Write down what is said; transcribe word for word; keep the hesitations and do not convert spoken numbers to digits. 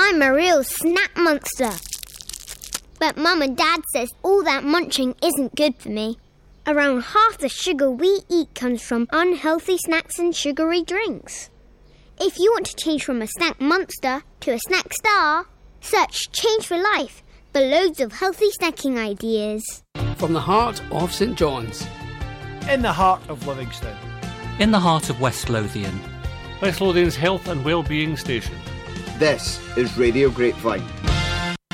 I'm a real snack monster. But Mum and Dad says all that munching isn't good for me. Around half the sugar we eat comes from unhealthy snacks and sugary drinks. If you want to change from a snack monster to a snack star, search Change for Life for loads of healthy snacking ideas. From the heart of St John's. In the heart of Livingston. In the heart of West Lothian. West Lothian's health and wellbeing station. This is Radio Grapevine.